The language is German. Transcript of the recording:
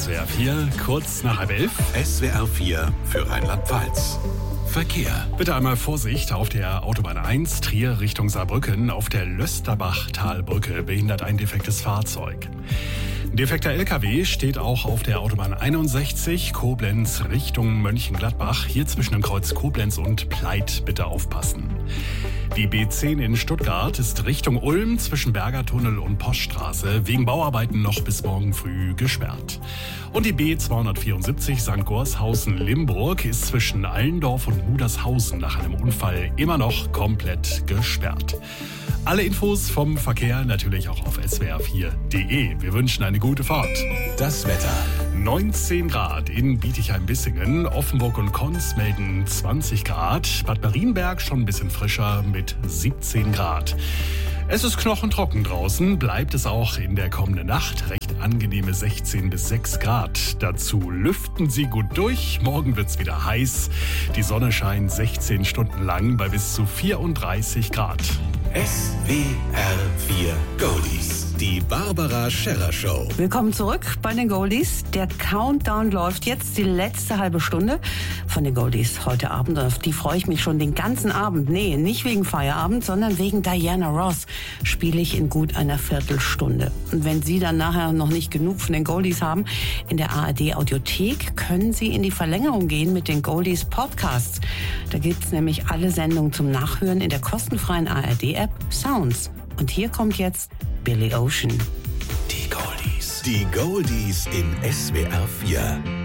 SWR 4, kurz nach 11. SWR 4 für Rheinland-Pfalz. Verkehr. Bitte einmal Vorsicht auf der Autobahn 1, Trier Richtung Saarbrücken. Auf der Lösterbach-Talbrücke behindert ein defektes Fahrzeug. Defekter LKW steht auch auf der Autobahn 61, Koblenz Richtung Mönchengladbach. Hier zwischen dem Kreuz Koblenz und Pleit bitte aufpassen. Die B10 in Stuttgart ist Richtung Ulm zwischen Bergertunnel und Poststraße wegen Bauarbeiten noch bis morgen früh gesperrt. Und die B274 St. Gorshausen-Limburg ist zwischen Allendorf und Mudershausen nach einem Unfall immer noch komplett gesperrt. Alle Infos vom Verkehr natürlich auch auf swr4.de. Wir wünschen eine gute Fahrt. Das Wetter. 19 Grad in Bietigheim-Bissingen, Offenburg und Konz melden 20 Grad, Bad Marienberg schon ein bisschen frischer mit 17 Grad. Es ist knochentrocken draußen, bleibt es auch in der kommenden Nacht. Recht angenehme 16 bis 6 Grad. Dazu lüften Sie gut durch. Morgen wird's wieder heiß. Die Sonne scheint 16 Stunden lang bei bis zu 34 Grad. SWR 4 Goldies. Die Barbara Scherrer Show. Willkommen zurück bei den Goldies. Der Countdown läuft jetzt, die letzte halbe Stunde von den Goldies heute Abend. Auf die freue ich mich schon den ganzen Abend. Nee, nicht wegen Feierabend, sondern wegen Diana Ross spiele ich in gut einer Viertelstunde. Und wenn Sie dann nachher noch nicht genug von den Goldies haben, in der ARD Audiothek können Sie in die Verlängerung gehen mit den Goldies Podcasts. Da gibt's nämlich alle Sendungen zum Nachhören in der kostenfreien ARD-App Sounds. Und hier kommt jetzt Billy Ocean. Die Goldies. Die Goldies in SWR 4.